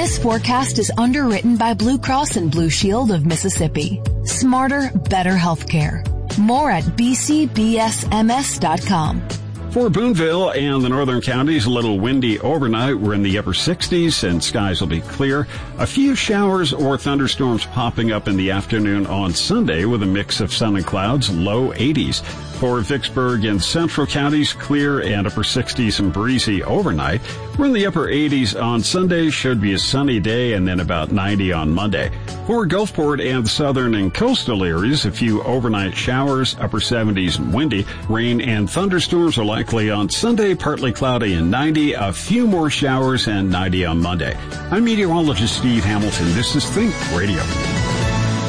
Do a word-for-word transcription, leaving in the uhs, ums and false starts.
This forecast is underwritten by Blue Cross and Blue Shield of Mississippi. Smarter, better healthcare. More at b c b s m s dot com. For Boonville and the northern counties, a little windy overnight. We're in the upper sixties and skies will be clear. A few showers or thunderstorms popping up in the afternoon on Sunday with a mix of sun and clouds, low eighties. For Vicksburg and central counties, clear and upper sixties and breezy overnight. We're in the upper eighties on Sunday, should be a sunny day, and then about ninety on Monday. For Gulfport and the southern and coastal areas, a few overnight showers, upper seventies and windy. Rain and thunderstorms are likely on Sunday, partly cloudy and ninety. A few more showers and ninety on Monday. I'm meteorologist Steve Hamilton. This is Think Radio.